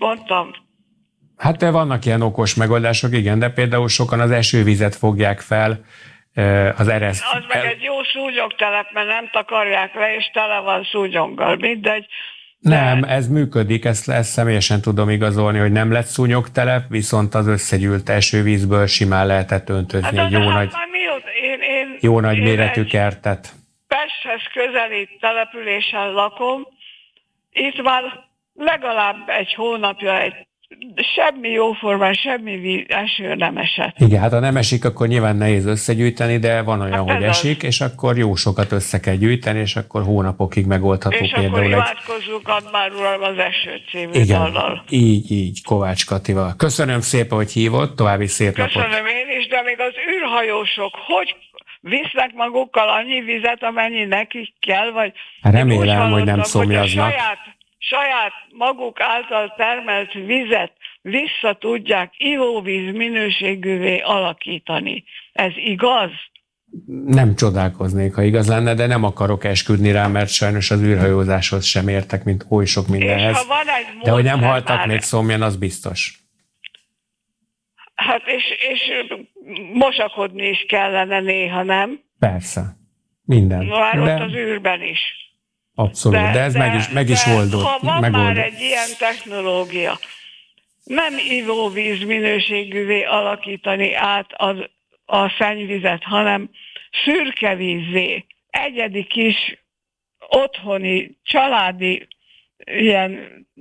mondtam? Hát vannak ilyen okos megoldások, igen, de például sokan az esővizet fogják fel, az ereszt. Az meg egy jó szúnyogtelep, mert nem takarják le, és tele van szúnyoggal, mindegy. Nem, ez működik, ezt személyesen tudom igazolni, hogy nem lett szúnyogtelep, viszont az összegyűlt esővízből simán lehetett öntözni egy jó nagy méretű kertet. Pesthez közeli településen lakom, itt már legalább egy hónapja semmi jóformán, semmi eső nem esett. Igen, hát ha nem esik, akkor nyilván nehéz összegyűjteni, de van olyan, hogy esik, és akkor jó sokat össze kell gyűjteni, és akkor hónapokig megoldható és például. És akkor imádkozzunk Add már Uram az eső című dallal. Így, Kovács Katival. Köszönöm szépen, hogy hívott, további szép napot. Köszönöm én is, de még az űrhajósok hogy visznek magukkal annyi vizet, amennyi nekik kell, vagy... Remélem, hogy nem szomjaznak. Saját maguk által termelt vizet vissza tudják ivóvíz minőségűvé alakítani. Ez igaz? Nem csodálkoznék, ha igaz lenne, de nem akarok esküdni rá, mert sajnos az űrhajózáshoz sem értek, mint oly sok mindenhez. De hogy nem haltak még szomjan, az biztos. Hát és mosakodni is kellene néha, nem? Persze. Minden. Már ott az űrben is. Abszolút, de ez meg is oldott. Ha van már egy ilyen technológia, nem ivóvíz minőségűvé alakítani át a szennyvizet, hanem szürke vízzé, egyedi kis otthoni, családi ilyen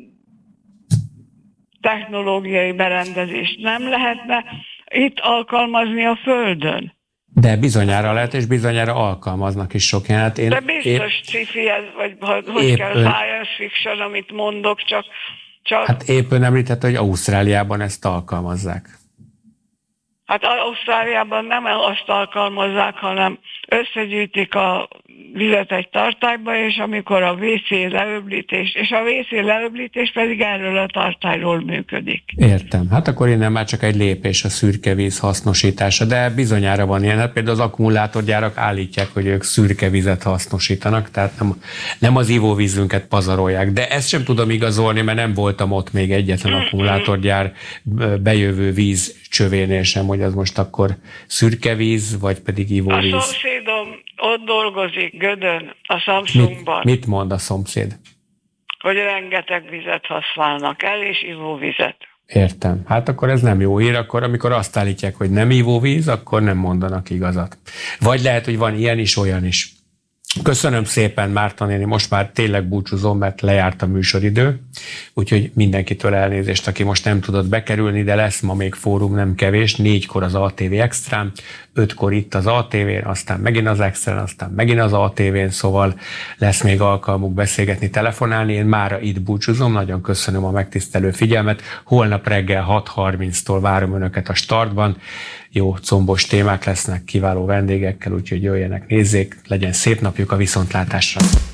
technológiai berendezést nem lehetne itt alkalmazni a Földön? De bizonyára lehet, és bizonyára alkalmaznak is sok ilyen. De biztos sci-fi ez, vagy hogy kell science fiction, amit mondok, csak... Hát éppen említette, hogy Ausztráliában ezt alkalmazzák. Hát Ausztráliában nem azt alkalmazzák, hanem összegyűjtik a vizet egy tartályba, és amikor a WC leöblítés, és a WC leöblítés pedig erről a tartályról működik. Értem. Hát akkor innen már csak egy lépés a szürke víz hasznosítása, de bizonyára van ilyen. Hát például az akkumulátorgyárak állítják, hogy ők szürke vizet hasznosítanak, tehát nem az ivóvízünket pazarolják. De ezt sem tudom igazolni, mert nem voltam ott még egyetlen akkumulátorgyár bejövő víz csövénél sem, hogy az most akkor szürke víz, vagy pedig ivóvíz. A szomszédom ott dolgozik Gödön, a Samsungban. Mit mond a szomszéd? Hogy rengeteg vizet használnak el, és ivóvizet. Értem. Hát akkor ez nem jó hír, akkor amikor azt állítják, hogy nem ivóvíz, akkor nem mondanak igazat. Vagy lehet, hogy van ilyen is, olyan is. Köszönöm szépen, Márta néni, most már tényleg búcsúzom, mert lejárt a műsoridő, úgyhogy mindenkitől elnézést, aki most nem tudott bekerülni, de lesz ma még fórum, nem kevés, 4-kor az ATV Extrán, 5-kor itt az ATV-n, aztán megint az Extrán, aztán megint az ATV-n, szóval lesz még alkalmuk beszélgetni, telefonálni. Én mára itt búcsúzom, nagyon köszönöm a megtisztelő figyelmet, holnap reggel 6:30-tól várom Önöket a startban, jó combos témák lesznek, kiváló vendégekkel, úgyhogy jöjjenek, nézzék, legyen szép napjuk, a viszontlátásra!